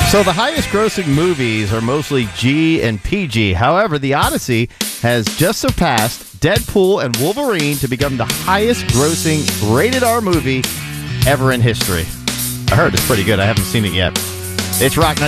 So the highest grossing movies are mostly G and PG. However, The Odyssey has just surpassed Deadpool and Wolverine to become the highest grossing rated R movie ever in history. I heard it's pretty good. I haven't seen it yet. It's Rock